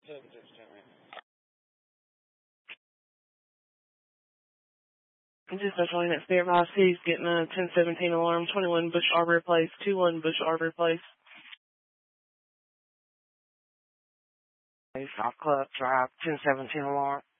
Just actually next day advice, he's getting a 1017 alarm, 21 Bush Arbor Place, 21 Bush Arbor Place. South Club Drive, 1017 alarm.